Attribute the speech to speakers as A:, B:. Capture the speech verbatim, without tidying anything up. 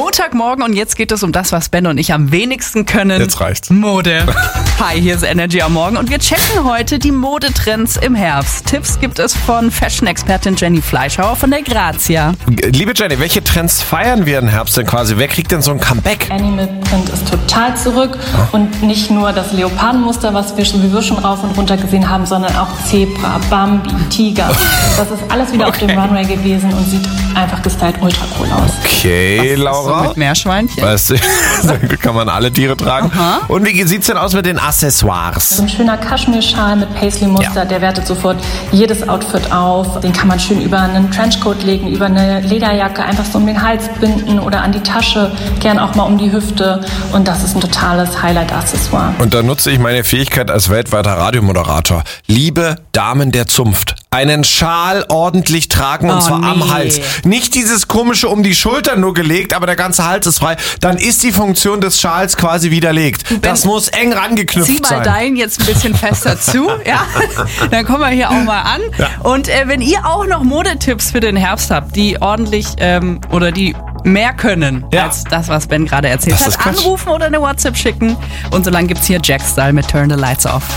A: Montagmorgen und jetzt geht es um das, was Ben und ich am wenigsten können.
B: Jetzt reicht's.
A: Mode. Hi, hier ist Energy am Morgen und wir checken heute die Modetrends im Herbst. Tipps gibt es von Fashion-Expertin Jenny Fleischhauer von der Grazia.
B: Liebe Jenny, welche Trends feiern wir im Herbst denn quasi? Wer kriegt denn so ein Comeback?
C: Animal-Print ist total zurück und nicht nur das Leopardenmuster, was wir sowieso schon rauf und runter gesehen haben, sondern auch Zebra, Bambi, Tiger. Das ist alles wieder okay. auf dem Runway gewesen und sieht einfach gestylt ultra cool aus.
B: Okay, Laura.
A: So mit Meerschweinchen.
B: Weißt du, da kann man alle Tiere tragen.
A: Aha.
B: Und wie sieht's denn aus mit den Accessoires?
C: So ein schöner Kaschmirschal mit Paisley-Muster,
B: Ja.
C: der wertet sofort jedes Outfit auf. Den kann man schön über einen Trenchcoat legen, über eine Lederjacke, einfach so um den Hals binden oder an die Tasche, gern auch mal um die Hüfte. Und das ist ein totales Highlight-Accessoire.
B: Und da nutze ich meine Fähigkeit als weltweiter Radiomoderator. Liebe Damen der Zunft, einen Schal ordentlich tragen und
A: Oh,
B: zwar
A: nee.
B: am Hals. Nicht dieses komische um die Schultern nur gelegt, aber der ganze Hals ist frei. Dann ist die Funktion des Schals quasi widerlegt. Das muss eng rangeknüpft
A: Zieh mal
B: sein.
A: deinen jetzt ein bisschen fester zu, ja? Dann kommen wir hier auch mal an.
B: Ja.
A: Und äh, wenn ihr auch noch Modetipps für den Herbst habt, die ordentlich ähm, oder die mehr können
B: Ja.
A: als das, was Ben gerade erzählt
B: Das ist
A: hat,
B: Quatsch.
A: anrufen oder eine WhatsApp schicken. Und solange gibt's hier Jack Style mit Turn the Lights Off.